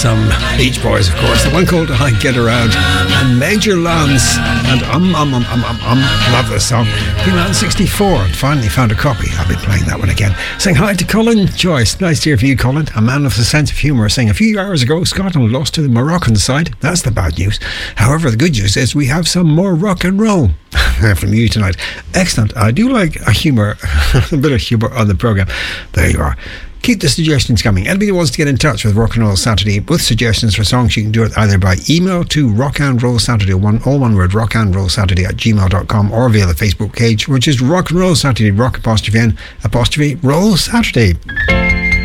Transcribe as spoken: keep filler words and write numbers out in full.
some Beach Boys, of course. The one called I Get Around, and Major Lance and Um Um Um Um Um Um. Love this song. Came out in sixty-four and finally found a copy. I'll be playing that one again. Saying hi to Colin Joyce. Nice to hear from you, Colin. A man with a sense of humour, saying a few hours ago Scotland lost to the Moroccan side. That's the bad news. However, the good news is we have some more rock and roll from you tonight. Excellent. I do like a humour, a bit of humour on the programme. There you are. Keep the suggestions coming. Anybody who wants to get in touch with Rock and Roll Saturday with suggestions for songs, you can do it either by email to rock and roll saturday, one, all one word, rock and roll saturday at gmail dot com, or via the Facebook page, which is Rock and Roll Saturday, rock apostrophe n apostrophe roll Saturday.